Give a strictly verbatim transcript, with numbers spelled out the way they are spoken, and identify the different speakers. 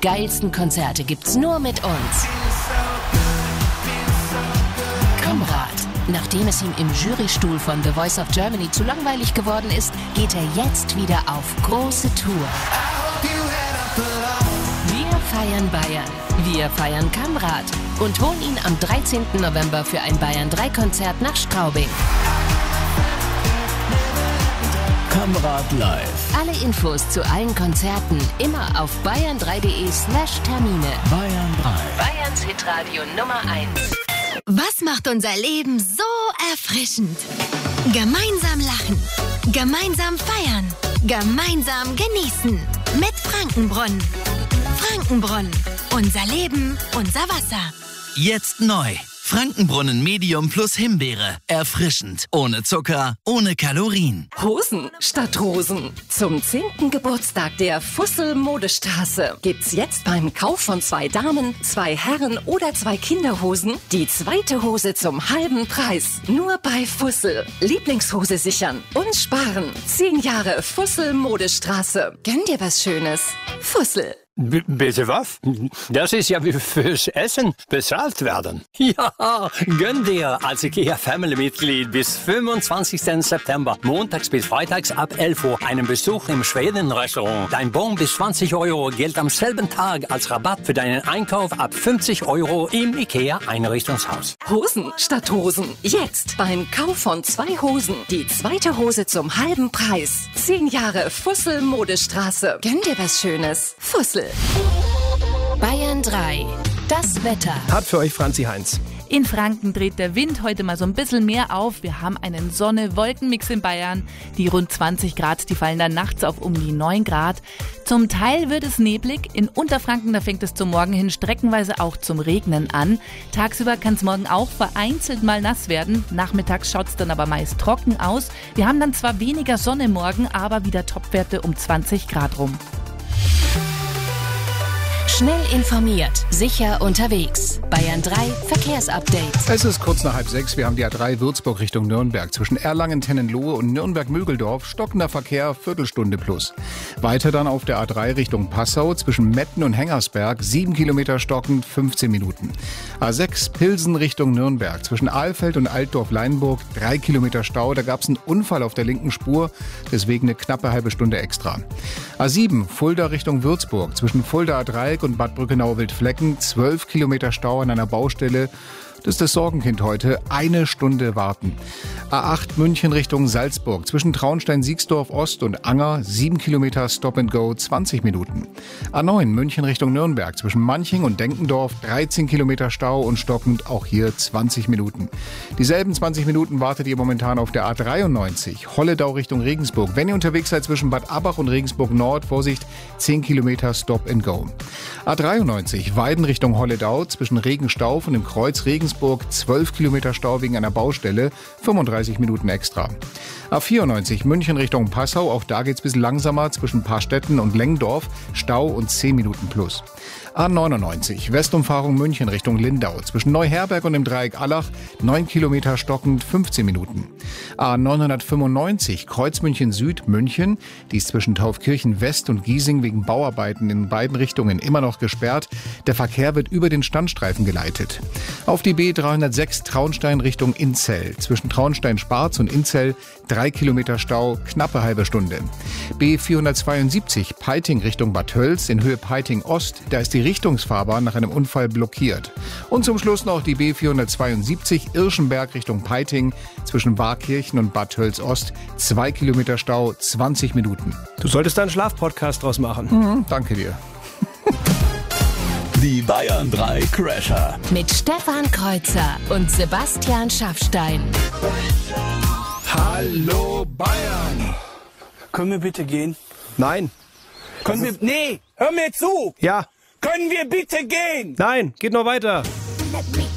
Speaker 1: geilsten Konzerte gibt's nur mit uns. Kamrat. Nachdem es ihm im Jurystuhl von The Voice of Germany zu langweilig geworden ist, geht er jetzt wieder auf große Tour. Wir feiern Bayern. Wir feiern Kamrat und holen ihn am dreizehnten November für ein Bayern drei Konzert nach Straubing.
Speaker 2: Kamrat live.
Speaker 1: Alle Infos zu allen Konzerten immer auf bayern drei punkt de slash Termine.
Speaker 2: Bayern drei.
Speaker 1: Bayerns Hitradio Nummer eins.
Speaker 3: Was macht unser Leben so erfrischend? Gemeinsam lachen, gemeinsam feiern, gemeinsam genießen. Mit Frankenbrunnen. Frankenbrunnen. Unser Leben, unser Wasser.
Speaker 4: Jetzt neu. Frankenbrunnen Medium plus Himbeere. Erfrischend. Ohne Zucker, ohne Kalorien.
Speaker 1: Hosen statt Rosen. Zum zehnten Geburtstag der Fussel Modestraße gibt's jetzt beim Kauf von zwei Damen, zwei Herren oder zwei Kinderhosen die zweite Hose zum halben Preis. Nur bei Fussel. Lieblingshose sichern und sparen. Zehn Jahre Fussel Modestraße. Gönn dir was Schönes. Fussel.
Speaker 5: B- bitte was? Das ist ja wie fürs Essen bezahlt werden. Ja, gönn dir als IKEA Family-Mitglied bis fünfundzwanzigsten September, montags bis freitags ab elf Uhr, einen Besuch im Schweden-Restaurant. Dein Bon bis zwanzig Euro gilt am selben Tag als Rabatt für deinen Einkauf ab fünfzig Euro im IKEA Einrichtungshaus.
Speaker 1: Hosen statt Hosen. Jetzt beim Kauf von zwei Hosen die zweite Hose zum halben Preis. Zehn Jahre Fussel Modestraße. Gönn dir was Schönes. Fussel. Bayern drei. Das Wetter.
Speaker 6: Hat für euch Franzi Heinz.
Speaker 7: In Franken dreht der Wind heute mal so ein bisschen mehr auf. Wir haben einen Sonne-Wolken-Mix in Bayern. Die rund zwanzig Grad, die fallen dann nachts auf um die neun Grad. Zum Teil wird es neblig. In Unterfranken, da fängt es zum Morgen hin streckenweise auch zum Regnen an. Tagsüber kann es morgen auch vereinzelt mal nass werden. Nachmittags schaut es dann aber meist trocken aus. Wir haben dann zwar weniger Sonne morgen, aber wieder Topwerte um zwanzig Grad rum.
Speaker 1: Schnell informiert, sicher unterwegs. Bayern drei Verkehrsupdate.
Speaker 6: Es ist kurz nach halb sechs. Wir haben die A drei Würzburg Richtung Nürnberg. Zwischen Erlangen-Tennenlohe und Nürnberg-Mögeldorf stockender Verkehr, Viertelstunde plus. Weiter dann auf der A drei Richtung Passau. Zwischen Metten und Hengersberg, sieben Kilometer stockend, fünfzehn Minuten. A sechs Pilsen Richtung Nürnberg. Zwischen Ahlfeld und Altdorf-Leinburg, drei Kilometer Stau. Da gab es einen Unfall auf der linken Spur, deswegen eine knappe halbe Stunde extra. A sieben Fulda Richtung Würzburg. Zwischen Fulda A drei und Bad Brückenau-Wildflecken, zwölf Kilometer Stau an einer Baustelle. Das ist das Sorgenkind heute. Eine Stunde warten. A acht München Richtung Salzburg. Zwischen Traunstein-Siegsdorf Ost und Anger. sieben Kilometer Stop and Go, zwanzig Minuten. A neun München Richtung Nürnberg. Zwischen Manching und Denkendorf. dreizehn Kilometer Stau und stockend. Auch hier zwanzig Minuten. Dieselben zwanzig Minuten wartet ihr momentan auf der A dreiundneunzig. Holledau Richtung Regensburg. Wenn ihr unterwegs seid zwischen Bad Abbach und Regensburg Nord, Vorsicht, zehn Kilometer Stop and Go. A dreiundneunzig Weiden Richtung Holledau. Zwischen Regenstauf und dem Kreuz Regensburg. zwölf Kilometer Stau wegen einer Baustelle, fünfunddreißig Minuten extra. A vierundneunzig München Richtung Passau, auch da geht's ein bisschen langsamer, zwischen Paarstetten und Lengdorf, Stau und zehn Minuten plus. A neunundneunzig Westumfahrung München Richtung Lindau, zwischen Neuherberg und dem Dreieck Allach, neun Kilometer stockend, fünfzehn Minuten. A neunhundertfünfundneunzig Kreuz München Süd München, die ist zwischen Taufkirchen West und Giesing wegen Bauarbeiten in beiden Richtungen immer noch gesperrt. Der Verkehr wird über den Standstreifen geleitet. Auf die B dreihundertsechs Traunstein Richtung Inzell, zwischen Traunstein-Sparz und Inzell, drei Kilometer Stau, knappe halbe Stunde. B vierhundertzweiundsiebzig Peiting Richtung Bad Tölz in Höhe Peiting Ost, da ist die Richtungsfahrbahn nach einem Unfall blockiert. Und zum Schluss noch die B vierhundertzweiundsiebzig Irschenberg Richtung Peiting zwischen Barkirchen und Bad Tölz Ost, zwei Kilometer Stau, zwanzig Minuten. Du solltest da einen Schlafpodcast draus machen. Mhm, danke dir.
Speaker 2: Die Bayern drei Crasher.
Speaker 1: Mit Stefan Kreuzer und Sebastian Schaffstein.
Speaker 6: Hallo Bayern.
Speaker 8: Können wir bitte gehen?
Speaker 6: Nein.
Speaker 8: Können wir... Nee, hör mir zu.
Speaker 6: Ja.
Speaker 8: Können wir bitte gehen?
Speaker 6: Nein, geht noch weiter.